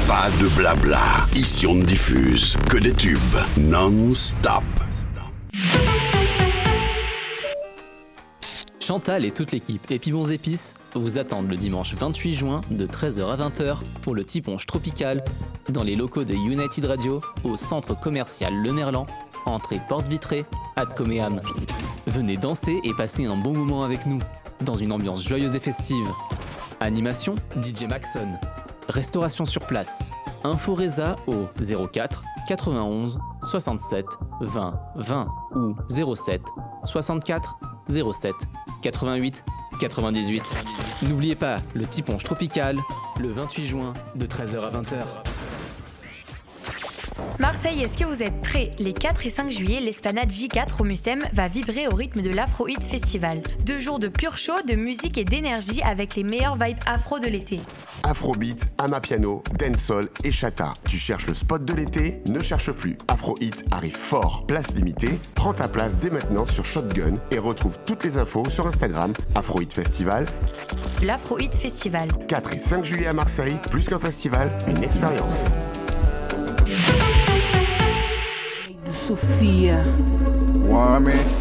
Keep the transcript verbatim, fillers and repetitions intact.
Pas de blabla. Ici, on ne diffuse que des tubes non-stop. Chantal et toute l'équipe Épibons Épices vous attendent le dimanche vingt-huit juin de treize heures à vingt heures pour le Tiponche Tropical dans les locaux de United Radio au centre commercial Le Merlan, entrée porte vitrée, Ad Coméam. Venez danser et passer un bon moment avec nous dans une ambiance joyeuse et festive. Animation D J Maxon. Restauration sur place. Info Reza au zéro quatre quatre-vingt-onze soixante-sept vingt vingt ou zéro sept soixante-quatre zéro sept quatre-vingt-huit quatre-vingt-dix-huit. N'oubliez pas le Tiponche Tropical le vingt-huit juin de treize heures à vingt heures. Marseille, est-ce que vous êtes prêts ? Les quatre et cinq juillet, l'Esplanade J quatre au Mucem va vibrer au rythme de l'Afro Hit Festival. Deux jours de pur show, de musique et d'énergie avec les meilleures vibes afro de l'été. Afrobeat, Amapiano, Dancehall et Chata. Tu cherches le spot de l'été ? Ne cherche plus. Afro Hit arrive fort. Place limitée. Prends ta place dès maintenant sur Shotgun et retrouve toutes les infos sur Instagram Afro Hit Festival. L'Afro Hit Festival. quatre et cinq juillet à Marseille, plus qu'un festival, une expérience. Sophia. Warm it.